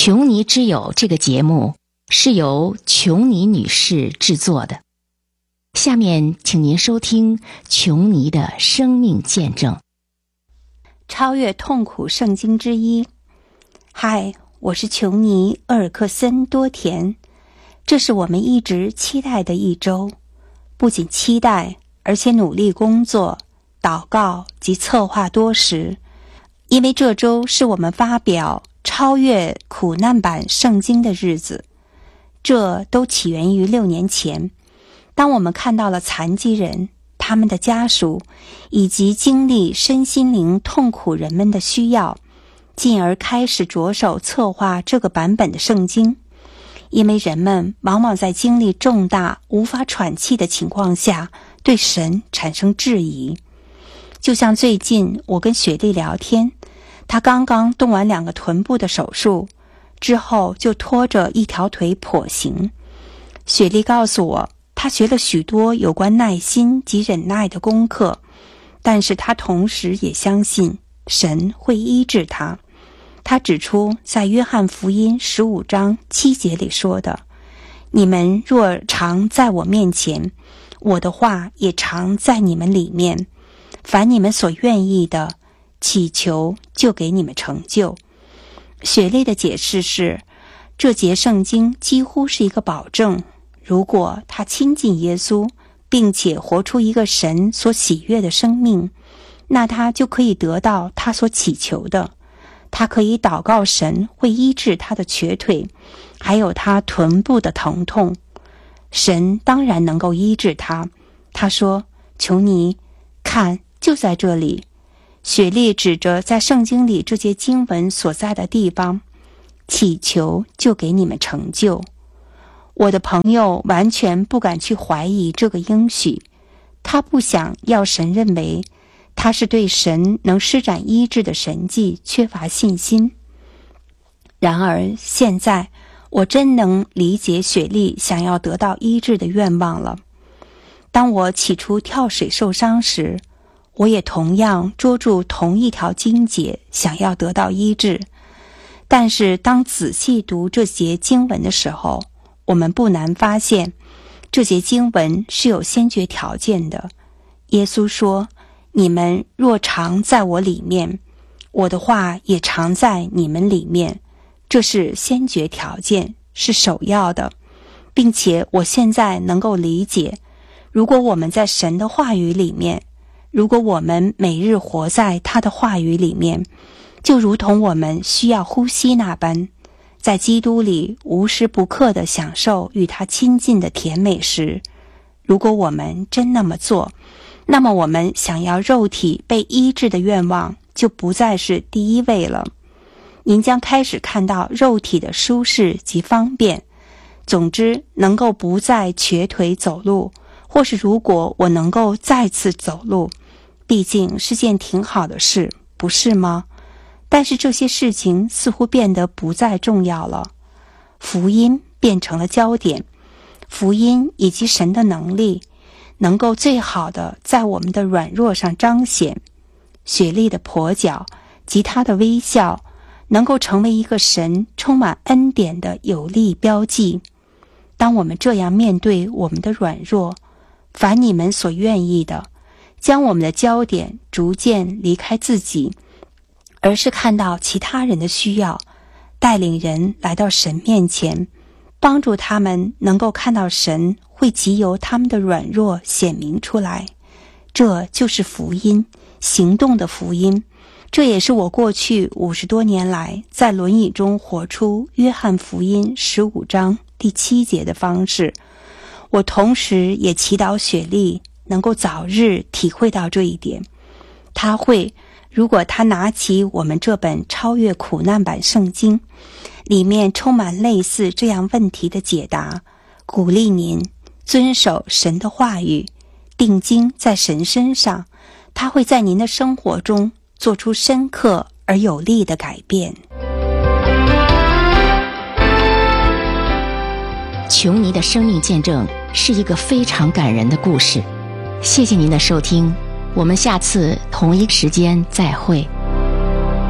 琼尼之友这个节目是由琼尼女士制作的。下面请您收听琼尼的生命见证。 超越痛苦圣经之一。嗨，我是琼尼·厄尔克森多田。这是我们一直期待的一周，不仅期待，而且努力工作、祷告及策划多时，因为这周是我们发表超越苦难版圣经的日子。这都起源于6年前，当我们看到了残疾人、他们的家属以及经历身心灵痛苦人们的需要，进而开始着手策划这个版本的圣经。因为人们往往在经历重大无法喘气的情况下，对神产生质疑。就像最近我跟雪莉聊天，她刚刚动完2个臀部的手术，之后就拖着一条腿跛行。雪莉告诉我，她学了许多有关耐心及忍耐的功课，但是她同时也相信神会医治她。他指出，在约翰福音15章7节里说的，你们若常在我面前，我的话也常在你们里面，凡你们所愿意的，祈求就给你们成就。雪莉的解释是，这节圣经几乎是一个保证，如果他亲近耶稣，并且活出一个神所喜悦的生命，那他就可以得到他所祈求的。他可以祷告神会医治他的瘸腿，还有他臀部的疼痛。神当然能够医治他。他说，求你看，就在这里。雪莉指着在圣经里这节经文所在的地方，祈求就给你们成就。我的朋友完全不敢去怀疑这个应许，他不想要神认为他是对神能施展医治的神迹缺乏信心。然而现在我真能理解雪莉想要得到医治的愿望了。当我起初跳水受伤时，我也同样捉住同一条经节，想要得到医治。但是当仔细读这节经文的时候，我们不难发现，这节经文是有先决条件的。耶稣说，你们若常在我里面，我的话也常在你们里面，这是先决条件，是首要的。并且我现在能够理解，如果我们在神的话语里面，如果我们每日活在他的话语里面，就如同我们需要呼吸那般，在基督里无时不刻地享受与他亲近的甜美时，如果我们真那么做，那么我们想要肉体被医治的愿望就不再是第一位了。您将开始看到肉体的舒适及方便。总之，能够不再瘸腿走路，或是如果我能够再次走路，毕竟是件挺好的事，不是吗？但是这些事情似乎变得不再重要了。福音变成了焦点，福音以及神的能力能够最好的在我们的软弱上彰显。雪莉的跛脚及她的微笑能够成为一个神充满恩典的有力标记。当我们这样面对我们的软弱，凡你们所愿意的，将我们的焦点逐渐离开自己，而是看到其他人的需要，带领人来到神面前，帮助他们能够看到神会藉由他们的软弱显明出来。这就是福音，行动的福音。这也是我过去50多年来在轮椅中活出约翰福音15章第7节的方式。我同时也祈祷雪莉能够早日体会到这一点。她会，如果她拿起我们这本超越苦难版圣经，里面充满类似这样问题的解答，鼓励您遵守神的话语，定睛在神身上，他会在您的生活中做出深刻而有力的改变。 琼尼的生命见证是一个非常感人的故事。谢谢您的收听，我们下次同一时间再会。